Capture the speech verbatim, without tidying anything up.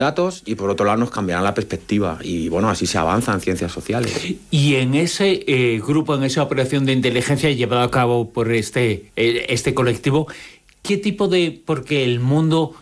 datos y por otro lado nos cambiarán la perspectiva y bueno, así se avanza en ciencias sociales. Y en ese eh, grupo, en esa operación de inteligencia llevada a cabo por este, eh, este colectivo, ¿qué tipo de...? Porque el mundo